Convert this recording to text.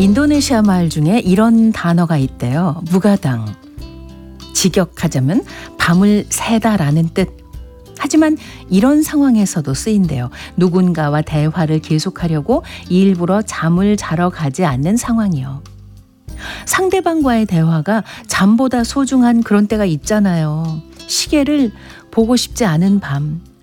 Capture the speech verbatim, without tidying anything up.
인도네시아 말 중에 이런 단어가 있대요. 무가당. 직역하자면 밤을 새다라는 뜻. 하지만 이런 상황에서도 쓰인대요. 누군가와 대화를 계속하려고 일부러 잠을 자러 가지 않는 상황이요. 상대방과의 대화가 잠보다 소중한 그런 때가 있잖아요. 시계를 보고 싶지 않은 밤.